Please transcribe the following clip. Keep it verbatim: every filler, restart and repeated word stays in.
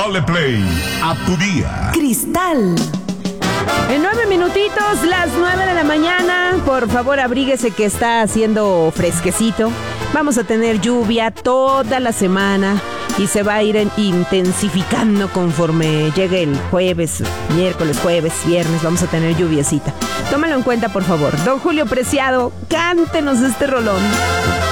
Dale play a tu día. Cristal. En nueve minutitos, las nueve de la mañana. Por favor, abríguese que está haciendo fresquecito. Vamos a tener lluvia toda la semana y se va a ir intensificando conforme llegue el jueves, miércoles, jueves, viernes. Vamos a tener lluviecita. Tómalo en cuenta, por favor. Don Julio Preciado, cántenos este rolón.